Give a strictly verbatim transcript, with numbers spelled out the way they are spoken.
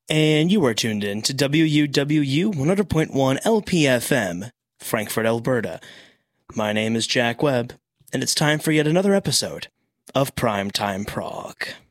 And you are tuned in to W U W U one hundred point one L P F M, Frankfurt, Alberta. My name is Jack Webb, and it's time for yet another episode of Primetime Prague.